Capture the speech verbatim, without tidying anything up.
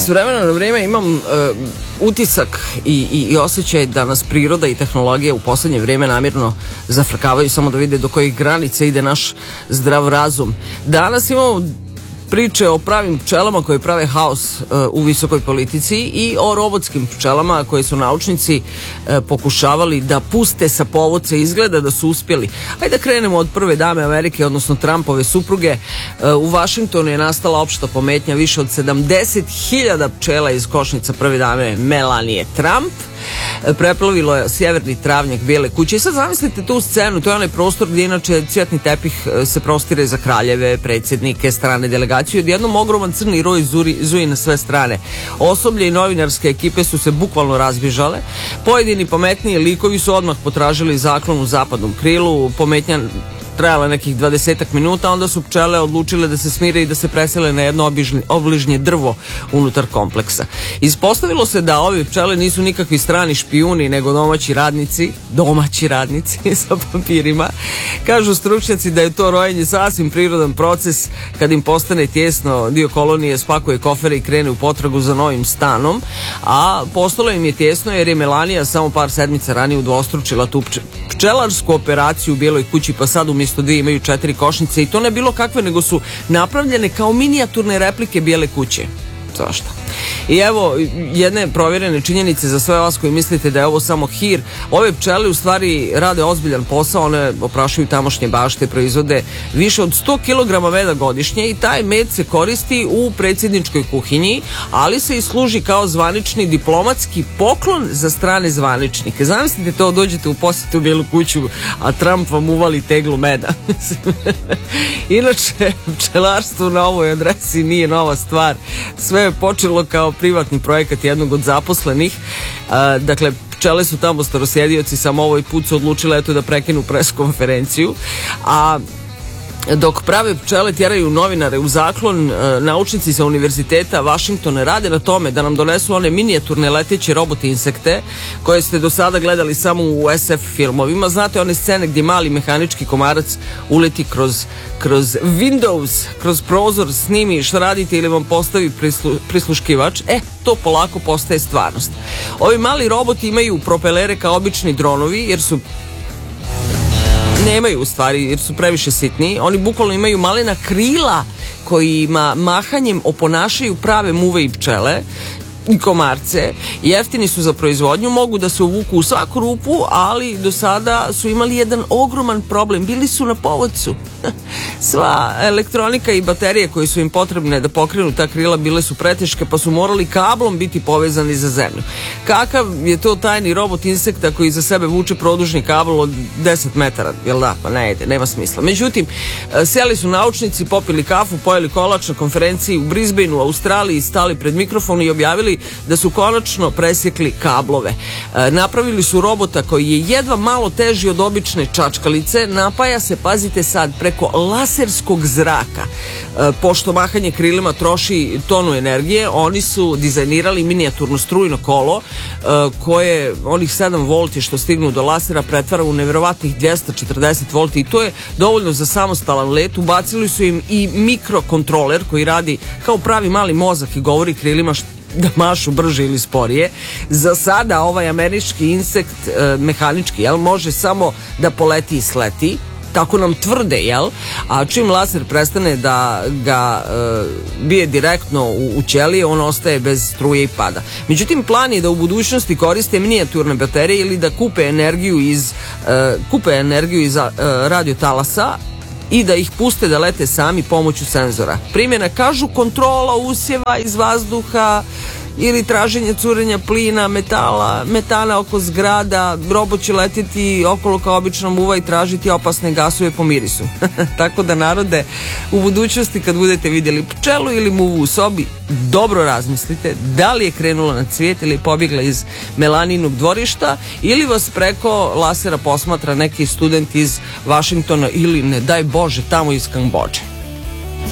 S vremena na vrijeme imam uh, utisak i, i, i osjećaj da nas priroda i tehnologija u poslednje vrijeme namjerno zafrkavaju samo da vide do kojih granica ide naš zdrav razum. Danas imamo priče o pravim pčelama koje prave haos uh, u visokoj politici i o robotskim pčelama koje su naučnici uh, pokušavali da puste sa povodca. Izgleda da su uspjeli. Ajde da krenemo od prve dame Amerike, odnosno Trumpove supruge. Uh, u Vašingtonu je nastala opšta pometnja, više od sedamdeset hiljada pčela iz košnica prve dame Melanie Trump. Preplavilo je sjeverni travnjak Bijele kuće. I sad zamislite tu scenu, to je onaj prostor gdje inače cvjetni tepih se prostire za kraljeve, predsjednike, strane delegacije. Odjednom ogroman crni roj zuri, zuji na sve strane. Osoblje i novinarske ekipe su se bukvalno razbježale. Pojedini pametniji likovi su odmah potražili zaklon u zapadnom krilu. Pometnja trajala nekih dvadesetak minuta, onda su pčele odlučile da se smire i da se presele na jedno obližnje, obližnje drvo unutar kompleksa. Ispostavilo se da ove pčele nisu nikakvi strani špijuni, nego domaći radnici, domaći radnici sa papirima. Kažu stručnjaci da je to rojenje sasvim prirodan proces. Kad im postane tjesno, dio kolonije spakuje kofere i krene u potragu za novim stanom, a postalo im je tjesno jer je Melanija samo par sedmica ranije udvostručila tu pčelarsku operaciju u Bijeloj kući, pa sad umjesto dvije imaju četiri košnice, i to ne bilo kakve, nego su napravljene kao minijaturne replike Bijele kuće. Zašto? I evo jedne provjerene činjenice za sve vas koji mislite da je ovo samo hir. Ove pčele u stvari rade ozbiljan posao, one oprašuju tamošnje bašte, proizvode više od sto kilograma meda godišnje i taj med se koristi u predsjedničkoj kuhinji, ali se i služi kao zvanični diplomatski poklon za strane zvaničnike. Zamislite to, dođete u posjetu u Bijelu kuću, a Trump vam uvali teglu meda. Inače, pčelarstvo na ovoj adresi nije nova stvar. Sve je počelo kao privatni projekat jednog od zaposlenih. A, dakle, pčele su tamo starosjedioci, samo ovaj put su odlučile eto da prekinu pres konferenciju. A dok prave pčele tjeraju novinare u zaklon, naučnici sa univerziteta Vašingtona rade na tome da nam donesu one minijaturne leteće robote insekte koje ste do sada gledali samo u es ef filmovima. Znate one scene gdje mali mehanički komarac uleti kroz, kroz Windows, kroz prozor, snimi što radite ili vam postavi prislu, prisluškivač. E, to polako postaje stvarnost. Ovi mali roboti imaju propelere kao obični dronovi jer su nemaju u stvari, jer su previše sitni. Oni bukvalno imaju malena krila kojima mahanjem oponašaju prave muve i pčele i komarce. Jeftini su za proizvodnju, mogu da se uvuku u svaku rupu, ali do sada su imali jedan ogroman problem. Bili su na povodcu. Sva elektronika i baterije koje su im potrebne da pokrenu ta krila bile su preteške, pa su morali kablom biti povezani za zemlju. Kakav je to tajni robot insekta koji za sebe vuče produžni kabel od deset metara? Jel da? Pa ne ide, nema smisla. Međutim, sjeli su naučnici, popili kafu, pojeli kolač na konferenciji u Brisbaneu, Australiji, stali pred mikrofon i objavili da su konačno presjekli kablove. E, napravili su robota koji je jedva malo teži od obične čačkalice, napaja se, pazite sad, preko laserskog zraka. E, pošto mahanje krilima troši tonu energije, oni su dizajnirali minijaturno strujno kolo e, koje onih sedam volti što stignu do lasera pretvara u nevjerovatnih dvjesto četrdeset volti i to je dovoljno za samostalan let. Ubacili su im i mikrokontroler koji radi kao pravi mali mozak i govori krilima što da mašu brže ili sporije. Za sada ovaj američki insekt e, mehanički, jel, može samo da poleti i sleti, tako nam tvrde, jel? A čim laser prestane da ga e, bije direktno u, u ćelije, on ostaje bez struje i pada. Međutim, plan je da u budućnosti koriste minijaturne baterije ili da kupe energiju iz e, kupe energiju iz e, radiotalasa i da ih puste da lete sami pomoću senzora. Primjena, kažu, kontrola usjeva iz vazduha ili traženje curenja plina, metala, metana oko zgrada. Robot će letiti okolo kao obična muva i tražiti opasne gasove po mirisu. Tako da, narode, u budućnosti kad budete vidjeli pčelu ili muvu u sobi, dobro razmislite da li je krenula na cvijet ili je pobjegla iz Melaninog dvorišta ili vas preko lasera posmatra neki student iz Vašingtona ili, ne daj Bože, tamo iz Kambodže.